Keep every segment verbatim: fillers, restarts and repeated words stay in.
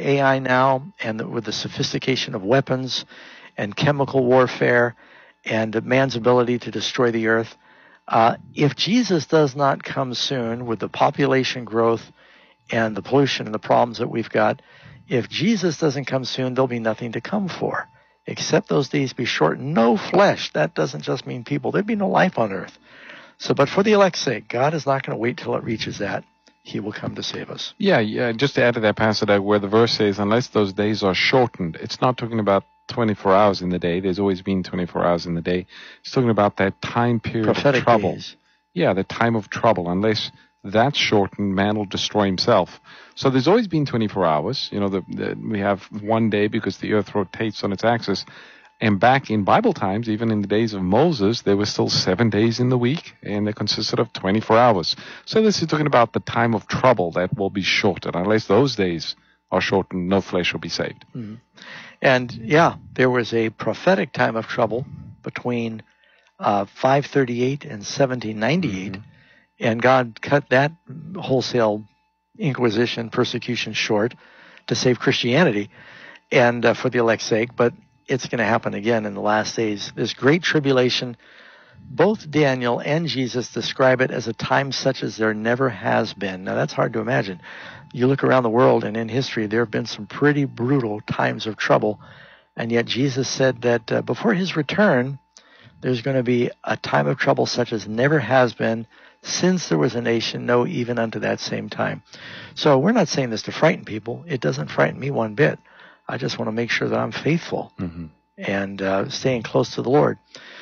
A I now, and the, with the sophistication of weapons and chemical warfare and man's ability to destroy the earth, uh, if Jesus does not come soon with the population growth and the pollution and the problems that we've got, if Jesus doesn't come soon, there'll be nothing to come for, except those days be shortened. No flesh. That doesn't just mean people. There'd be no life on earth. So, but for the elect's sake, God is not going to wait till it reaches that. He will come to save us. Yeah, yeah. Just to add to that passage where the verse says, unless those days are shortened, it's not talking about twenty-four hours in the day. There's always been twenty-four hours in the day. It's talking about that time period Prophetic of trouble. days. Yeah, the time of trouble. Unless that's shortened, man will destroy himself. So there's always been twenty-four hours. You know, the, the, we have one day because the earth rotates on its axis. And back in Bible times, even in the days of Moses, there were still seven days in the week, and they consisted of twenty-four hours. So this is talking about the time of trouble that will be shortened. Unless those days are shortened, no flesh will be saved. Mm-hmm. And, yeah, there was a prophetic time of trouble between uh, five thirty-eight and seventeen ninety-eight, mm-hmm. and God cut that wholesale inquisition, persecution short to save Christianity and uh, for the elect's sake, but it's going to happen again in the last days. This great tribulation, both Daniel and Jesus describe it as a time such as there never has been. Now, that's hard to imagine. You look around the world, and in history, there have been some pretty brutal times of trouble, and yet Jesus said that uh, before his return, there's going to be a time of trouble such as never has been since there was a nation, no, even unto that same time. So we're not saying this to frighten people. It doesn't frighten me one bit. I just want to make sure that I'm faithful mm-hmm. and uh, staying close to the Lord.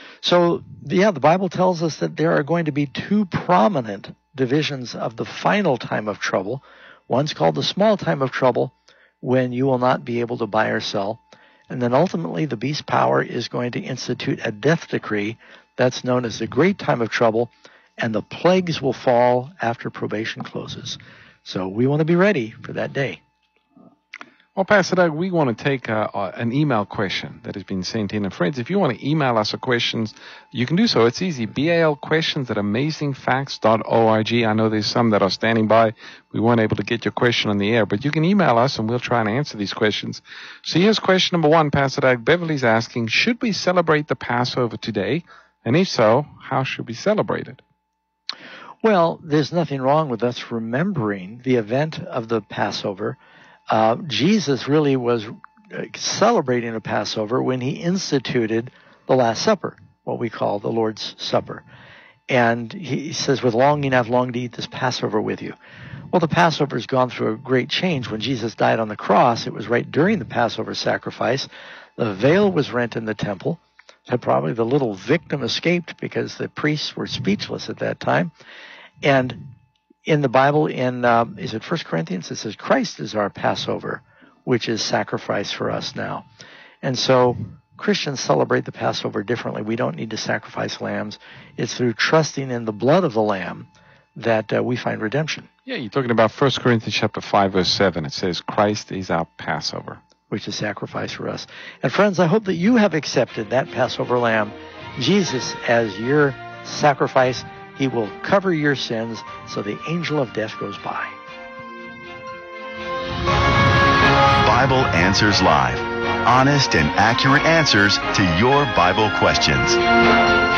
So, yeah, the Bible tells us that there are going to be two prominent divisions of the final time of trouble. One's called the small time of trouble, when you will not be able to buy or sell. And then ultimately the beast power is going to institute a death decree that's known as the great time of trouble, and the plagues will fall after probation closes. So we want to be ready for that day. Well, Pastor Doug, we want to take uh, uh, an email question that has been sent in. And friends, if you want to email us a questions, you can do so. It's easy. B A L questions at amazing facts dot org. I know there's some that are standing by. We weren't able to get your question on the air, but you can email us and we'll try and answer these questions. So here's question number one, Pastor Doug. Beverly's asking, should we celebrate the Passover today? And if so, how should we celebrate it? Well, there's nothing wrong with us remembering the event of the Passover. Uh, Jesus really was celebrating a Passover when he instituted the Last Supper, what we call the Lord's Supper. And he says, with longing I've longed to eat this Passover with you. Well, the Passover has gone through a great change. When Jesus died on the cross, it was right during the Passover sacrifice. The veil was rent in the temple. So probably the little victim escaped because the priests were speechless at that time. And in the Bible, in uh, is it First Corinthians, it says Christ is our Passover, which is sacrifice for us now. And so Christians celebrate the Passover differently. We don't need to sacrifice lambs. It's through trusting in the blood of the Lamb that uh, we find redemption. Yeah, you're talking about First Corinthians chapter five, verse seven. It says Christ is our Passover, which is sacrifice for us. And friends, I hope that you have accepted that Passover lamb, Jesus, as your sacrifice. He will cover your sins so the angel of death goes by. Bible Answers Live. Honest and accurate answers to your Bible questions.